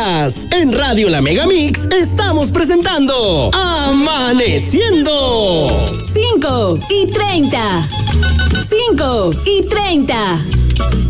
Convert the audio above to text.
días. En Radio La Megamix estamos presentando Amaneciendo. 5:30. 5:30.